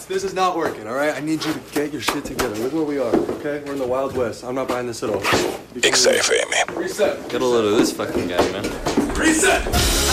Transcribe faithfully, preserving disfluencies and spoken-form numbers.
this is not working, all right? I need you to get your shit together. Look where we are, okay? We're in the Wild West. I'm not buying this at all. Ik zei even, Amy. Reset. Get a load of this fucking guy, man. Reset!